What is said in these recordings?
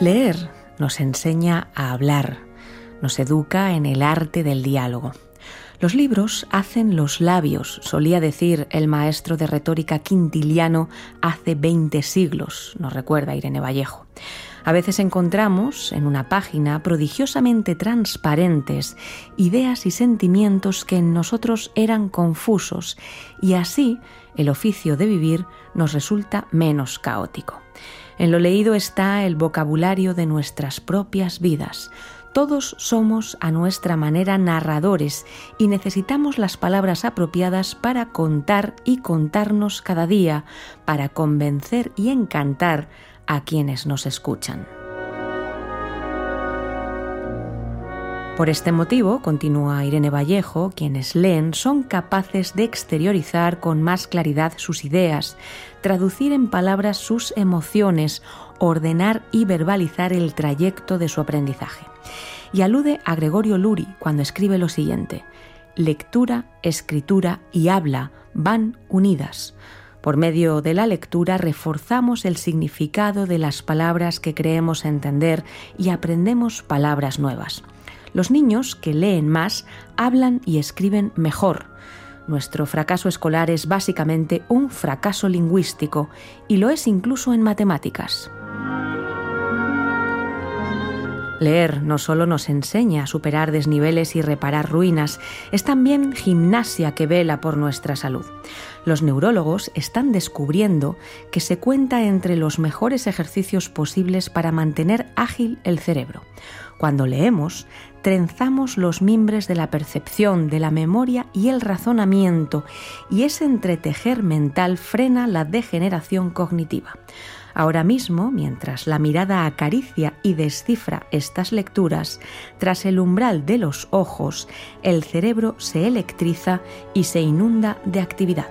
Leer nos enseña a hablar, nos educa en el arte del diálogo. Los libros hacen los labios, solía decir el maestro de retórica Quintiliano hace 20 siglos, nos recuerda Irene Vallejo. A veces encontramos en una página prodigiosamente transparentes ideas y sentimientos que en nosotros eran confusos, y así el oficio de vivir nos resulta menos caótico. En lo leído está el vocabulario de nuestras propias vidas. Todos somos a nuestra manera narradores y necesitamos las palabras apropiadas para contar y contarnos cada día, para convencer y encantar a quienes nos escuchan. Por este motivo, continúa Irene Vallejo, quienes leen son capaces de exteriorizar con más claridad sus ideas, traducir en palabras sus emociones, ordenar y verbalizar el trayecto de su aprendizaje. Y alude a Gregorio Luri cuando escribe lo siguiente: lectura, escritura y habla van unidas. Por medio de la lectura reforzamos el significado de las palabras que creemos entender y aprendemos palabras nuevas. Los niños que leen más hablan y escriben mejor. Nuestro fracaso escolar es básicamente un fracaso lingüístico y lo es incluso en matemáticas. Leer no solo nos enseña a superar desniveles y reparar ruinas, es también gimnasia que vela por nuestra salud. Los neurólogos están descubriendo que se cuenta entre los mejores ejercicios posibles para mantener ágil el cerebro. Cuando leemos, trenzamos los mimbres de la percepción, de la memoria y el razonamiento, y ese entretejer mental frena la degeneración cognitiva. Ahora mismo, mientras la mirada acaricia y descifra estas lecturas, tras el umbral de los ojos, el cerebro se electriza y se inunda de actividad.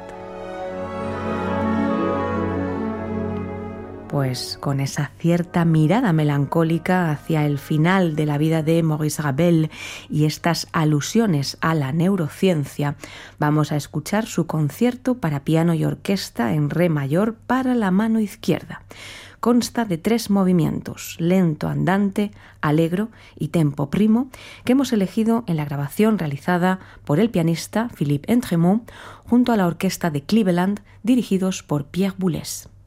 Pues con esa cierta mirada melancólica hacia el final de la vida de Maurice Ravel y estas alusiones a la neurociencia, vamos a escuchar su concierto para piano y orquesta en re mayor para la mano izquierda. Consta de 3 movimientos, lento andante, allegro y tempo primo, que hemos elegido en la grabación realizada por el pianista Philippe Entremont junto a la orquesta de Cleveland, dirigidos por Pierre Boulez.